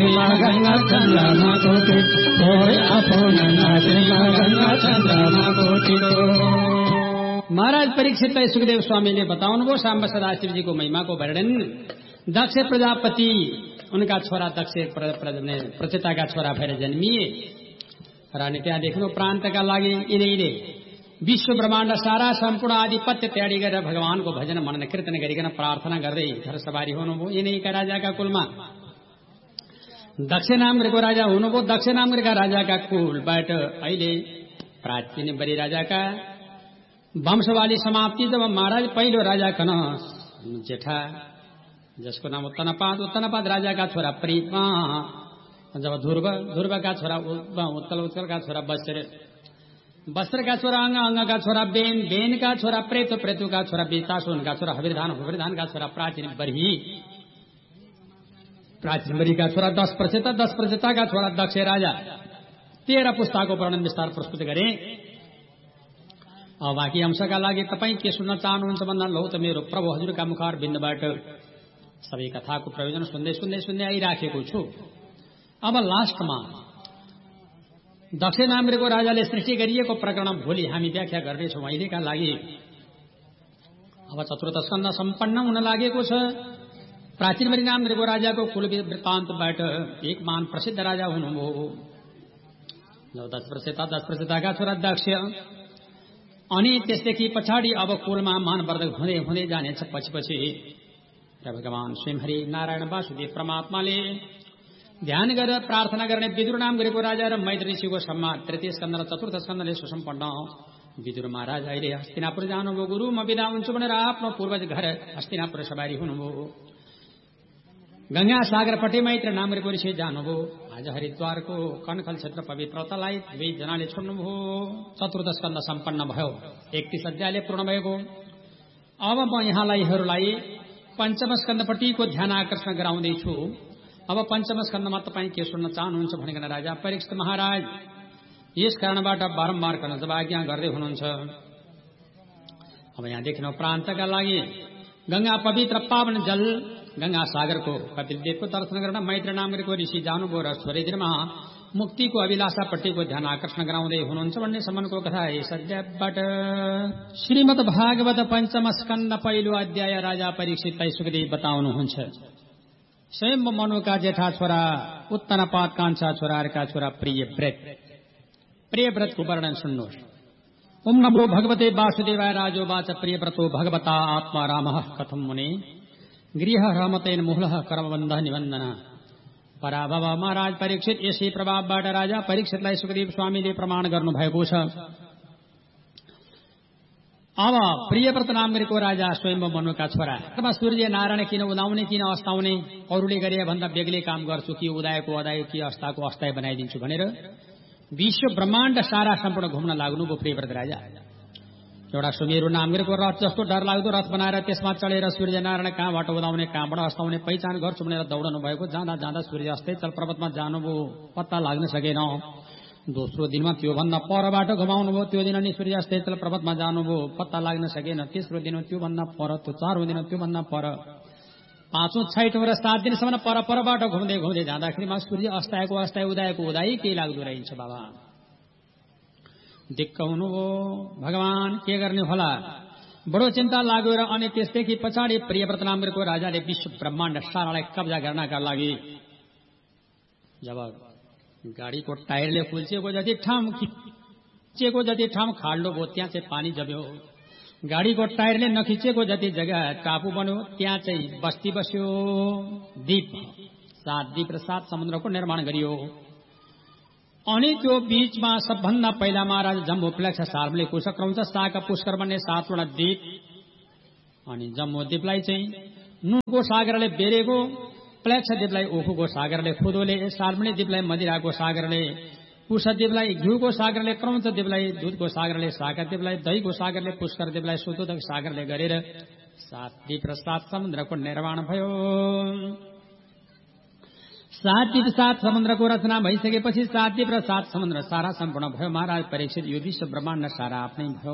नाचेमा गंगा चंद्रमा कोटि कोई अपन नाचेमा गंगा चंद्रमा कोटि। महाराज परीक्षित सुखदेव स्वामी ने बताउनु वो सांब सदाशिव जी को महिमा को वर्णन। दक्ष प्रजापति उनका छोरा दक्ष प्रचेता का छोरा भएर जन्मिए र अनि त्यहाँ देख्नु प्रान्तका लागि यिनीले विश्व ब्रह्माण्ड सारा सम्पूर्ण आधिपत्य त्यागी गरेर भगवानको भजन मनन कीर्तन गरिकन प्रार्थना गर्दै घर सवारी हुनुभयो। यिनैका राजाका कुलमा दक्ष नामको राजा हुनुभयो। दक्ष नामका राजाका कुलबाट अहिले प्राचीन बरी राजाका वंशवाली समाप्ति जब महाराज पहिलो राजा कन जेठा जसको नाम उत्तनपाद राजाका छोरा प्रीतमा जब ध्रुवका छोरा उत्कलका छोरा वस्त्रका छोरा अंगका छोरा बेनका छोरा प्रेतुका छोरा वितासुनका छोरा हविर्धानका छोरा प्राचीन बरीका छोरा 10 प्रचेताका छोरा दक्ष राजा 13 पुस्ताको वर्णन विस्तार प्रस्तुत गरे। अब बाँकी अंशका लागि तपाईँ के सुन्न चाहनुहुन्छ भन्दा लौ त मेरो प्रभु हजुरका मुखार बिन्दबाट सबै कथाको प्रयोजन सुन्दै आइराखेको छु। अब लास्टमा दक्ष नामको राजाले सृष्टि गरिएको प्रकरण भोलि हामी व्याख्या गर्नेछौँ। अहिलेका लागि अब चतुर्थ स्कन्ध सम्पन्न हुन लागेको छ। प्राचीन बरी नामको राजाको कुल वृत्तान्तबाट एक महान प्रसिद्ध राजा हुनुभयो 10 प्रचेताका छोरा दक्ष। अनि त्यसदेखि पछाडि अब कुलमा मानवर्धक हुँदै जानेछ। पछि भगवान स्वयं हरि नारायण वासुदेव परमात्माले ध्यान गरेर प्रार्थना गर्ने विदुर नाम गरेको राजा र मैत्री ऋषिको सम्मान तृतीय स्कन्द र चतुर्थ स्कन्दले सुसम्पन्न। विदुर महाराज अहिले हस्तिनापुर जानुभयो। गुरु म बिदा हुन्छु भनेर आफ्नो पूर्वज घर हस्तिनापुर सवारी हुनुभयो। गंगा सागरपट्टि मैत्री नाम गरेको ऋषि जानुभयो। आज हरिद्वारको कनखल क्षेत्र पवित्रतालाई 2 जनाले छोड्नुभयो। चतुर्थ स्कन्द सम्पन्न भयो। 31 अध्यायले पूर्ण भएको। अब म यहाँलाई पञ्चम स्कन्दपट्टिको ध्यान आकर्षण गराउँदैछु। अब पञ्चम स्कन्दमा तपाईँ के सुन्न चाहनुहुन्छ भनिकन राजा परीक्षित महाराज यस कारणबाट बारम्बार गर्न जब आज्ञा गर्दै हुनुहुन्छ। अब यहाँ देखिनु प्रान्तका लागि गंगा पवित्र पावन जल गंगा सागरको कपिलदेवको दर्शन गर्न मैत्री नाम गरेको ऋषि जानुभयो र थोरै दिनमा मुक्तिको अभिलाषापट्टिको ध्यान आकर्षण गराउँदै हुनुहुन्छ भन्ने सम्मको कथा यस अध्यायबाट। श्रीमद् भागवत पञ्चम स्कन्द पहिलो अध्याय राजा परीक्षितलाई सुखदेव बताउनुहुन्छ। स्वयं मनुका जेठा छोरा उत्तनपाद कान्छा छोराहरूका छोरा प्रियव्रतको वर्णन सुन्नुहोस्। ओम नमो भगवते वासुदेवाय राजोवाच प्रियव्रतो भगवता आत्मा रामः कथं मुने गृह रमतेन मुहलः कर्मबन्ध निबन्धन पराभव। महाराज परीक्षित यसै प्रभावबाट राजा परीक्षितलाई सुखदेव स्वामीले प्रमाण गर्नुभएको छ। अब प्रियव्रत नाम गरेको राजा स्वयं मनुका छोरा अथवा सूर्य नारायण किन उदाउने किन अस्ताउने अरूले गरे भन्दा बेग्लै काम गर्छु कि उदायको अदाय कि अस्ताको अस्ताय बनाइदिन्छु भनेर विश्व ब्रह्माण्ड सारा सम्पूर्ण घुम्न लाग्नुभयो प्रियव्रत राजा। एउटा सुमेरु नाम गरेको रथ जस्तो डरलाग्दो रथ बनाएर त्यसमा चढेर सूर्य नारायण कहाँबाट उदाउने कहाँबाट अस्ताउने पहिचान गर्छु भनेर दौडनु भएको। जाँदा सूर्य अस्तै चल पर्वतमा जानुभयो पत्ता लाग्न सकेन। दोस्रो दिनमा त्योभन्दा परबाट घुमाउनु भयो। त्यो दिन अनि सूर्य अस्तै चल पर्वतमा जानुभयो पत्ता लाग्न सकेन। तेस्रो दिन त्योभन्दा पर चारौं दिन त्योभन्दा पर पाँचौं छैठौं र 7 दिनसम्म परबाट घुम्दै जाँदाखेरिमा सूर्य अस्ताएको अस्ताय उदाएको उदाई केही लाग्दो रहेछ। बाबा दिक्क हुनुभयो। भगवान के गर्ने होला बडो चिन्ता लाग्यो र अनि त्यसदेखि पछाडि प्रियव्रत नाम गरेको राजाले विश्व ब्रह्माण्ड सारालाई कब्जा गर्नका लागि जब गाडीको टायरले कुल्चिएको जति ठाउँ खाल्डो भयो त्यहाँ चाहिँ पानी जम्यो। गाडीको टायरले नखिचेको जति जग्गा टापु बन्यो त्यहाँ चाहिँ बस्ती बस्यो। द्वीप 7 द्वीप र 7 समुद्रको निर्माण गरियो। अनि त्यो बीचमा सबभन्दा पहिला महाराज जम्बू प्लेक्ष सार्वले कुशक्रौञ्च साका पुष्कर भन्ने 7वटा द्वीप अनि जम्बू द्वीपलाई चाहिँ नुनको सागरले बेरेको, प्लेक्ष द्वीपलाई ओखुको सागरले खुदोले, सार्वणी द्वीपलाई मदिराको सागरले, कुश द्वीपलाई घिउको सागरले, क्रौञ्च द्वीपलाई दुधको सागरले, साका द्वीपलाई दहीको सागरले, पुष्कर द्वीपलाई सुदोधक सागरले गरेर 7 द्वीप र 7 समुद्रको निर्माण भयो। 7 द्वीप 7 समुद्रको रचना भइसकेपछि 7 द्वीप र 7 समुद्र सारा सम्पूर्ण भयो। महाराज परीक्षित यो विश्व ब्रह्माण्ड सारा आफ्नै भयो।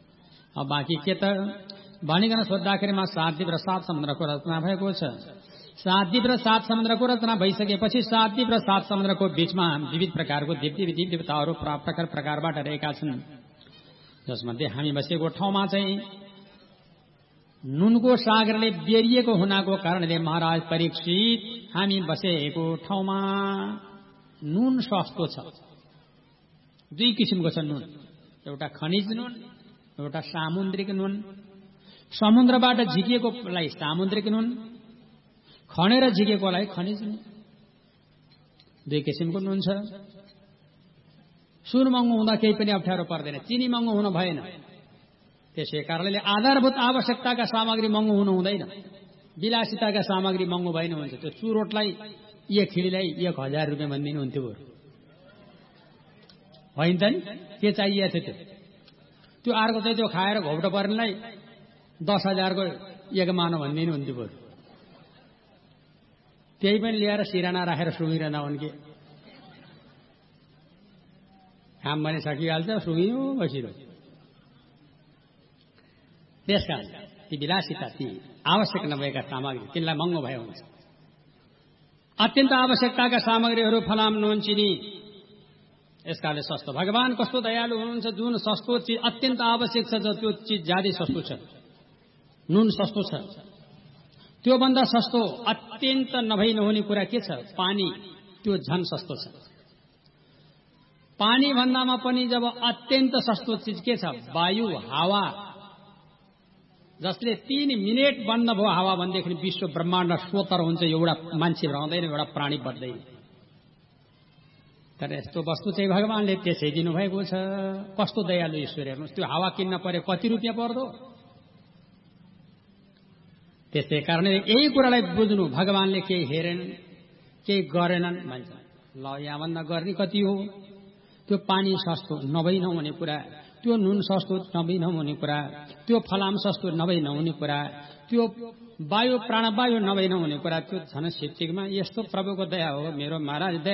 अब बाँकी के त भनिकन सोद्धाखेरिमा 7 द्वीप र 7 समुद्रको रचना भएको छ। सात द्वीप र सात समुद्रको रचना भइसकेपछि सात द्वीप र सात समुद्रको बीचमा विविध प्रकारको देवदेवताहरू प्रकार प्रकारबाट रहेका छन्, जसमध्ये हामी बसेको ठाउँमा चाहिँ नुनको सागरले बेरिएको हुनाको कारणले महाराज परीक्षित हामी बसेको ठाउँमा नुन सस्तो छ। दुई किसिमको छ नुन, एउटा खनिज नुन, एउटा सामुद्रिक नुन। समुद्रबाट झिकिएकोलाई सामुद्रिक नुन, खनेर झिकेकोलाई खनिज नुन। दुई किसिमको नुन छ। सुन महँगो हुँदा केही पनि अप्ठ्यारो पर्दैन, चिनी महँगो हुन भएन। त्यसै कारणले आधारभूत आवश्यकताका सामग्री महँगो हुनु हुँदैन, विलासिताका सामग्री महँगो भएन हुन्छ। त्यो चुरोटलाई एक खिलीलाई 1000 रुपियाँ भनिदिनु हुन्थ्यो बरु, होइन त नि? के चाहिएको थियो त्यो अर्को चाहिँ त्यो खाएर घोप्टो पर्नेलाई 10,000 को एक मानो भनिदिनु हुन्थ्यो बरु। त्यही पनि ल्याएर सिराना राखेर सुँगिरहन उनके काम पनि सकिहाल्छ, सुँगियो बसिरो। त्यसकारण ती विलासिता, ती आवश्यक नभएका सामग्री तिनलाई महँगो भए हुन्छ। अत्यन्त आवश्यकताका सामग्रीहरू फलाम नुन चिनी यसकाले सस्तो। भगवान कस्तो दयालु हुनुहुन्छ, जुन सस्तो चिज अत्यन्त आवश्यक छ त्यो चिज ज्यादै सस्तो छ। नुन सस्तो छ, त्योभन्दा सस्तो अत्यन्त नभई नहुने कुरा के छ? पानी, त्यो झन सस्तो छ। पानी भन्दामा पनि जब अत्यन्त सस्तो चिज के छ? वायु, हावा, जसले 3 मिनेट बन्द भयो हावा भनेदेखि विश्व ब्रह्माण्ड स्वतर हुन्छ, एउटा मान्छे रहँदैन, एउटा प्राणी बढ्दैन। तर यस्तो वस्तु चाहिँ भगवानले त्यसै दिनुभएको छ। कस्तो दयालु ईश्वर हेर्नुहोस्। त्यो हावा किन्न परे कति रुपियाँ पर्दो? त्यसै कारणले यही कुरालाई बुझ्नु, भगवानले केही हेरेन, केही गरेनन् भन्छ। ल यहाँभन्दा गर्ने कति हो? त्यो पानी सस्तो नभई नहुने कुरा, त्यो नुन सस्तो नभई नहुने कुरा, त्यो फलाम सस्तो नभई नहुने कुरा, त्यो वायु प्राणवायु नभई नहुने कुरा, त्यो झन सिद्धिकमा यस्तो प्रभुको दया हो। मेरो महाराज